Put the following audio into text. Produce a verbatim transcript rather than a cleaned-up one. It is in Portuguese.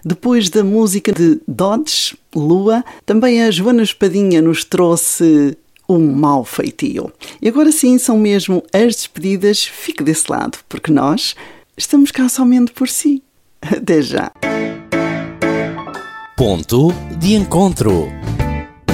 Depois da música de Dodge, Lua, também a Joana Espadinha nos trouxe Um Mau Feitio. E agora sim, são mesmo as despedidas. Fique desse lado, porque nós estamos cá somente por si. Até já. Ponto de encontro.